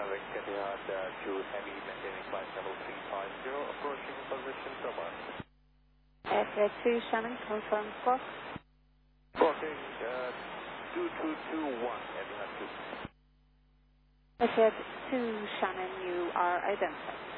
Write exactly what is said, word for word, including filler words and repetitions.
Gunwick Etihad uh, to Heavy, maintaining flight level three five zero, approaching position Dover. Etihad two Shannon, confirm squawk. Squawking uh, two two two one, Etihad two. Etihad two Shannon, you are identified.